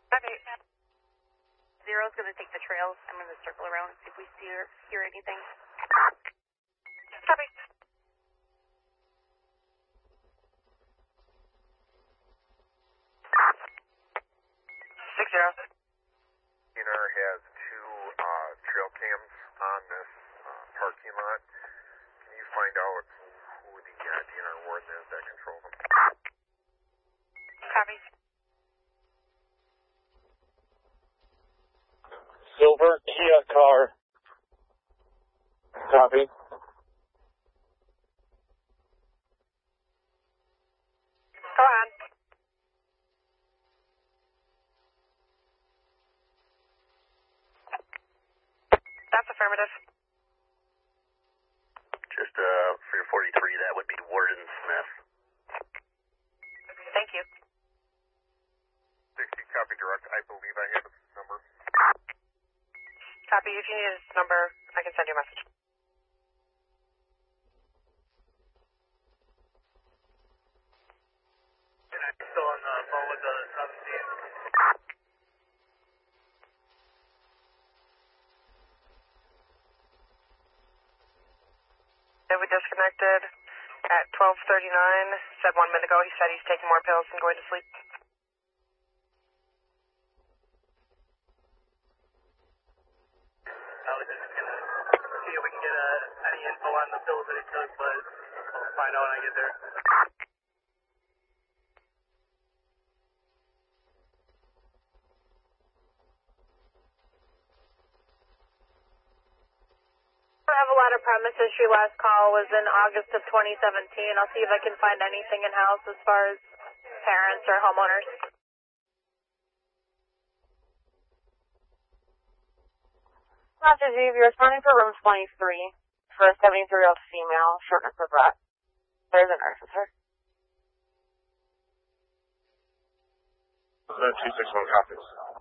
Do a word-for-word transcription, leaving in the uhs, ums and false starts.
Okay. Zero's going to take the trails. I'm going to circle around and see if we see or hear anything. Copy. Six zero. D N R has two uh, trail cams on this uh, parking lot. Can you find out who, who the uh, D N R warden is that controls them? Copy. Silver Kia car. Copy. Go on. That's affirmative. Just uh, for your forty-three, that would be Warden Smith. Thank you. sixty, copy direct. I believe I have his number. Copy. If you need his number, I can send you a message. I'm still on the phone with the seventeen. We disconnected at twelve thirty-nine. Said one minute ago he said he's taking more pills and going to sleep. I was just gonna see if we can get uh, any info on the pills that he took, but I'll find out when I get there. I have a lot of premise issue. Last call was in August of twenty seventeen. I'll see if I can find anything in-house as far as parents or homeowners. Roger, G, you're responding for room twenty-three for a seventy-three-year-old female, shortness of breath. There's a nurse with her. two six one copies.